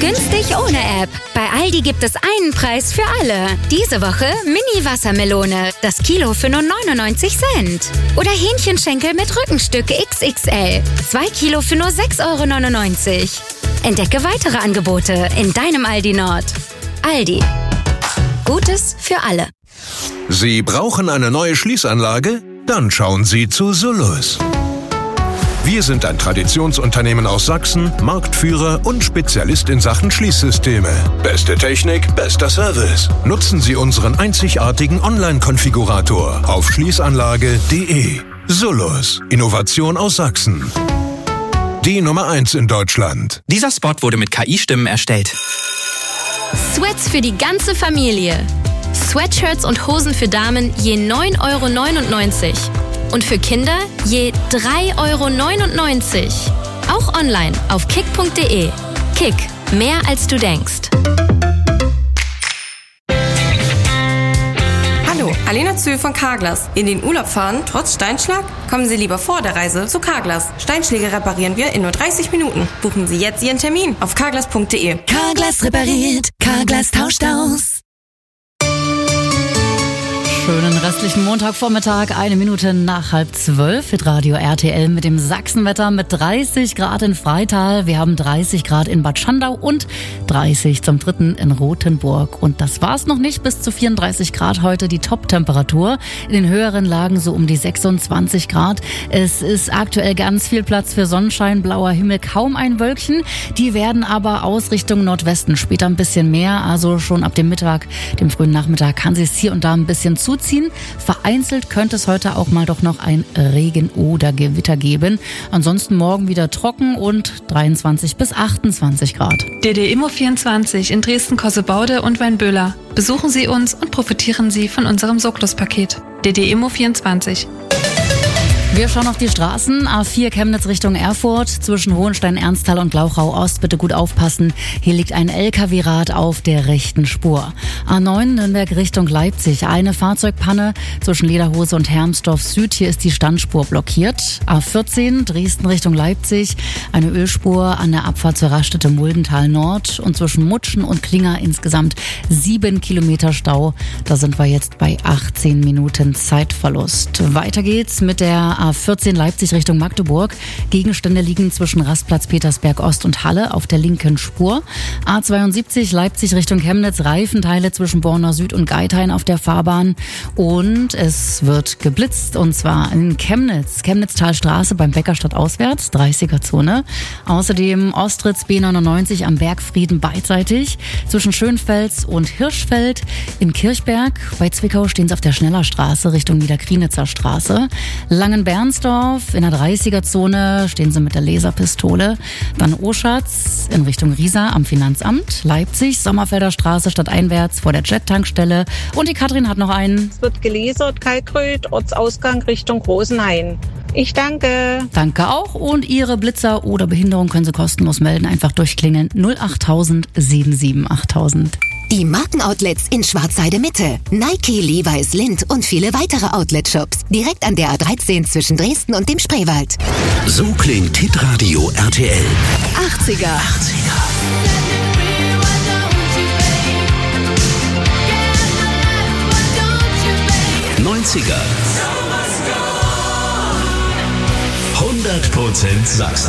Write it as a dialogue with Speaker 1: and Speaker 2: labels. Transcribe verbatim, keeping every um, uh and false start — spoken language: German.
Speaker 1: Günstig ohne App. Bei Aldi gibt es einen Preis für alle. Diese Woche Mini-Wassermelone. Das Kilo für nur neunundneunzig Cent. Oder Hähnchenschenkel mit Rückenstück X X L. Zwei Kilo für nur sechs Euro neunundneunzig. Entdecke weitere Angebote in deinem Aldi Nord. Aldi. Gutes für alle.
Speaker 2: Sie brauchen eine neue Schließanlage? Dann schauen Sie zu Sullus. Wir sind ein Traditionsunternehmen aus Sachsen, Marktführer und Spezialist in Sachen Schließsysteme. Beste Technik, bester Service. Nutzen Sie unseren einzigartigen Online-Konfigurator auf schließanlage punkt de. Sullus. Innovation aus Sachsen. Die Nummer eins in Deutschland.
Speaker 3: Dieser Spot wurde mit K I-Stimmen erstellt.
Speaker 4: Sweats für die ganze Familie. Sweatshirts und Hosen für Damen je neun Euro neunundneunzig. Und für Kinder je drei Euro neunundneunzig. Auch online auf kick punkt de. Kick, mehr als du denkst.
Speaker 5: Hallo, Alena Zühl von Carglass. In den Urlaub fahren, trotz Steinschlag? Kommen Sie lieber vor der Reise zu Carglass. Steinschläge reparieren wir in nur dreißig Minuten. Buchen Sie jetzt Ihren Termin auf carglass punkt de.
Speaker 6: Carglass repariert, Carglass tauscht aus. Schönen restlichen Montagvormittag, eine Minute nach halb zwölf mit Radio R T L mit dem Sachsenwetter mit dreißig Grad in Freital. Wir haben dreißig Grad in Bad Schandau und dreißig zum dritten in Rothenburg. Und das war's noch nicht, bis zu vierunddreißig Grad heute die Top-Temperatur. In den höheren Lagen so um die sechsundzwanzig Grad. Es ist aktuell ganz viel Platz für Sonnenschein, blauer Himmel, kaum ein Wölkchen. Die werden aber aus Richtung Nordwesten später ein bisschen mehr. Also schon ab dem Mittag, dem frühen Nachmittag kann sich hier und da ein bisschen zuziehen. Vereinzelt könnte es heute auch mal doch noch ein Regen- oder Gewitter geben. Ansonsten morgen wieder trocken und dreiundzwanzig bis achtundzwanzig Grad.
Speaker 7: D D Immo vierundzwanzig in Dresden-Kossebaude und Weinböhler. Besuchen Sie uns und profitieren Sie von unserem Soklos-Paket. D D Immo vierundzwanzig.
Speaker 6: Wir schauen auf die Straßen. A vier Chemnitz Richtung Erfurt, zwischen Hohenstein-Ernsthal und Glauchau-Ost. Bitte gut aufpassen. Hier liegt ein L K W-Rad auf der rechten Spur. A neun Nürnberg Richtung Leipzig. Eine Fahrzeugpanne zwischen Lederhose und Hermsdorf Süd. Hier ist die Standspur blockiert. A vierzehn Dresden Richtung Leipzig. Eine Ölspur an der Abfahrt zur Raststätte Muldental Nord. Und zwischen Mutschen und Klinger insgesamt sieben Kilometer Stau. Da sind wir jetzt bei achtzehn Minuten Zeitverlust. Weiter geht's mit der A vierzehn Leipzig Richtung Magdeburg. Gegenstände liegen zwischen Rastplatz Petersberg Ost und Halle auf der linken Spur. A zweiundsiebzig Leipzig Richtung Chemnitz. Reifenteile zwischen Borna Süd und Geithain auf der Fahrbahn. Und es wird geblitzt, und zwar in Chemnitz. Chemnitztalstraße beim Bäckerstadt auswärts, dreißiger Zone. Außerdem Ostritz B neunundneunzig am Bergfrieden beidseitig. Zwischen Schönfels und Hirschfeld. In Kirchberg bei Zwickau stehen sie auf der Schnellerstraße Richtung Niederkrienitzer Straße. Langenbernsdorf in der dreißiger Zone stehen sie mit der Laserpistole. Dann Oschatz in Richtung Riesa am Finanzamt. Leipzig, Sommerfelder Straße stadteinwärts vor der Jet-Tankstelle. Und die Katrin hat noch einen.
Speaker 8: Es wird gelasert, Kalkröth, Ortsausgang Richtung Rosenhain. Ich danke.
Speaker 6: Danke auch. Und Ihre Blitzer oder Behinderung können Sie kostenlos melden. Einfach durchklingeln null achttausend siebenundsiebzig achttausend.
Speaker 9: Die Markenoutlets in Schwarzheide Mitte. Nike, Levi's, Lindt und viele weitere Outlet-Shops. Direkt an der A dreizehn zwischen Dresden und dem Spreewald.
Speaker 10: So klingt Hitradio R T L.
Speaker 9: achtziger.
Speaker 10: achtziger. neunziger. hundert Prozent Sachsen.